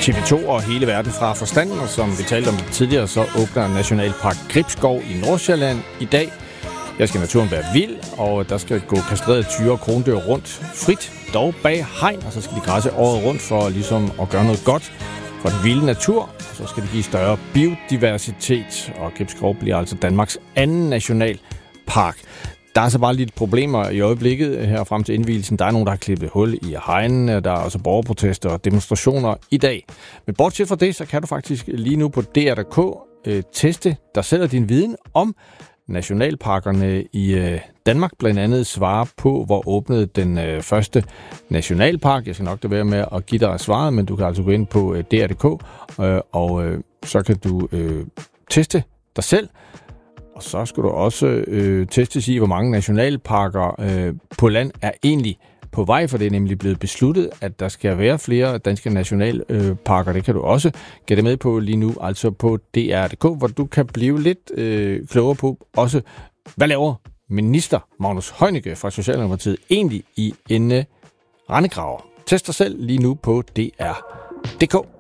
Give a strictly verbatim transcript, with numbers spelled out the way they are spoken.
T V to og hele verden fra forstanden, og som vi talte om tidligere, så åbner Nationalpark Gribskov i Nordsjælland i dag. Jeg skal naturen være vild, og der skal gå kastrerede tyre og krondyr rundt frit, dog bag hegn, og så skal de græsse året rundt for ligesom at gøre noget godt for den vilde natur, og så skal det give større biodiversitet, og Gribskov bliver altså Danmarks anden nationalpark. Der er så bare lidt problemer i øjeblikket her frem til indvielsen. Der er nogen, der har klippet hul i hegnene, der er også borgerprotester og demonstrationer i dag. Men bortset fra det, så kan du faktisk lige nu på D R punktum d k øh, teste dig selv og din viden om nationalparkerne i øh, Danmark. Blandt andet svare på, hvor åbnede den øh, første nationalpark. Jeg skal nok da være med at give dig svaret, men du kan altså gå ind på øh, D R punktum d k, øh, og øh, så kan du øh, teste dig selv. Og så skal du også øh, testes i, hvor mange nationalparker øh, på land er egentlig på vej, for det er nemlig blevet besluttet, at der skal være flere danske nationalparker. Det kan du også gætte med på lige nu, altså på D R punktum d k, hvor du kan blive lidt øh, klogere på også, hvad laver minister Magnus Heunicke fra Socialdemokratiet egentlig i en øh, rendegraver. Test dig selv lige nu på D R punktum d k.